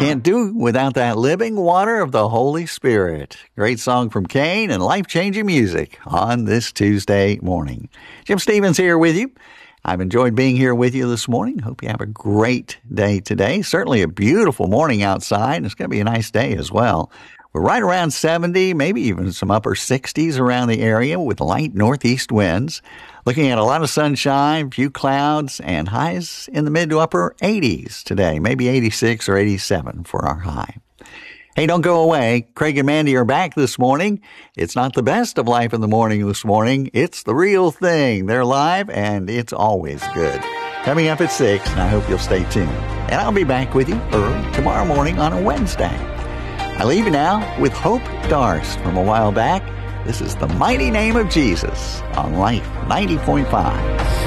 Can't do without that living water of the Holy Spirit. Great song from Cain and life-changing music on this Tuesday morning. Jim Stevens here with you. I've enjoyed being here with you this morning. Hope you have a great day today. Certainly a beautiful morning outside. It's going to be a nice day as well. We're right around 70, maybe even some upper 60s around the area with light northeast winds. Looking at a lot of sunshine, few clouds, and highs in the mid to upper 80s today. Maybe 86 or 87 for our high. Hey, don't go away. Craig and Mandy are back this morning. It's not the best of Life in the Morning this morning. It's the real thing. They're live, and it's always good. Coming up at 6, and I hope you'll stay tuned. And I'll be back with you early tomorrow morning on a Wednesday. I leave you now with Hope Darst from a while back. This is The Mighty Name of Jesus on Life 90.5.